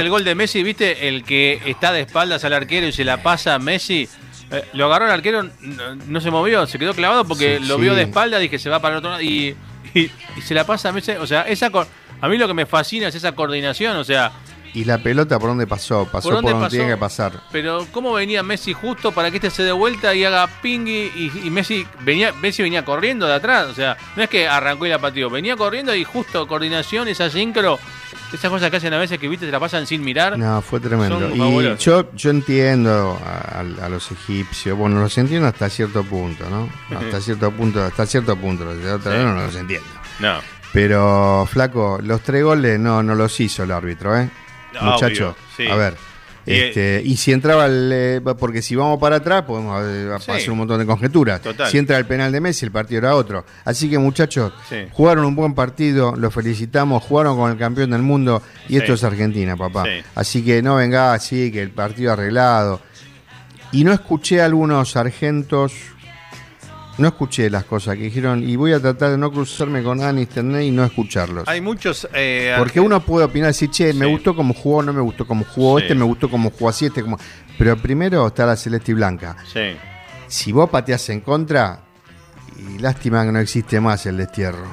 el gol de Messi, ¿viste? El que está de espaldas al arquero y se la pasa a Messi. Lo agarró el arquero, no se movió, se quedó clavado porque lo vio de espalda, dije se va para el otro lado y se la pasa a Messi. O sea, a mí lo que me fascina es esa coordinación, o sea... ¿Y la pelota por dónde pasó? Pasó por donde tiene que pasar. Pero ¿cómo venía Messi justo para que este se dé vuelta y haga ping y Messi venía corriendo de atrás? O sea, no es que arrancó y la pateó, venía corriendo y justo coordinación, esa sincro, esas cosas que hacen a veces que viste se la pasan sin mirar. No, fue tremendo. Y yo entiendo a los egipcios, bueno, los entiendo hasta cierto punto, ¿no? Hasta cierto punto, otra vez no los entiendo. No. Pero, flaco, los 3 goles no los hizo el árbitro, ¿eh? Muchacho, sí. A ver, y si entraba porque si vamos para atrás podemos hacer un montón de conjeturas. Total. Si entra el penal de Messi, el partido era otro. Así que, muchachos, jugaron un buen partido, los felicitamos, jugaron con el campeón del mundo y esto es Argentina, papá. Así que no venga así, que el partido arreglado. Y no escuché a algunos sargentos, no escuché las cosas que dijeron y voy a tratar de no cruzarme con Internet y no escucharlos. Hay muchos... porque uno puede opinar, decir, che, me gustó cómo jugó, no me gustó cómo jugó, me gustó cómo jugó así, como... Pero primero está la celeste y blanca. Sí. Si vos pateás en contra, y lástima que no existe más el destierro.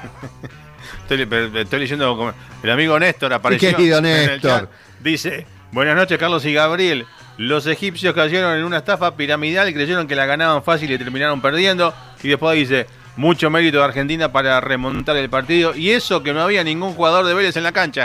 Estoy leyendo como el amigo Néstor apareció. Querido Néstor. Dice, buenas noches Carlos y Gabriel. Los egipcios cayeron en una estafa piramidal y creyeron que la ganaban fácil y terminaron perdiendo. Y después dice, mucho mérito de Argentina para remontar el partido. Y eso que no había ningún jugador de Vélez en la cancha.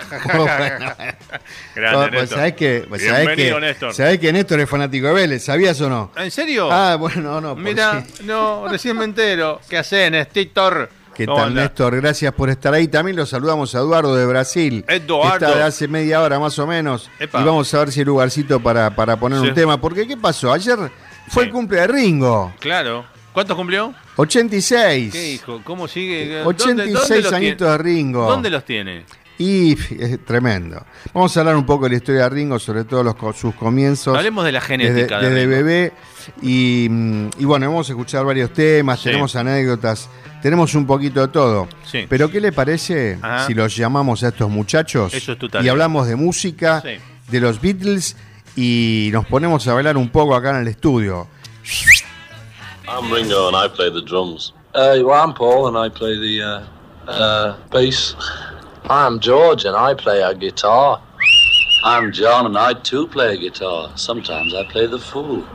Grande, pues sabés que Néstor. Sabés que Néstor es fanático de Vélez, ¿sabías o no? ¿En serio? Ah, bueno, no. Mira, no, recién me entero. ¿Qué hacés, Néstor? ¿Qué tal, Néstor? Gracias por estar ahí. También lo saludamos a Eduardo de Brasil. Eduardo. Está de hace media hora más o menos. Epa. Y vamos a ver si hay lugarcito para poner un tema. Porque, ¿qué pasó? Ayer fue el cumple de Ringo. Claro. ¿Cuántos cumplió? 86. ¿Qué hijo? ¿Cómo sigue? 86 añitos de Ringo. ¿Dónde los tiene? Y es tremendo. Vamos a hablar un poco de la historia de Ringo, sobre todo sus comienzos. Hablemos de la genética. Desde bebé. Y bueno, vamos a escuchar varios temas, tenemos anécdotas, tenemos un poquito de todo. Sí. Pero ¿qué le parece si los llamamos a estos muchachos? Eso es tu y tarea. hablamos de música, de los Beatles y nos ponemos a bailar un poco acá en el estudio? I'm Ringo and I play the drums. I'm Paul and I play the bass. I'm George and I play a guitar. I'm John and I too play a guitar. Sometimes I play the fool.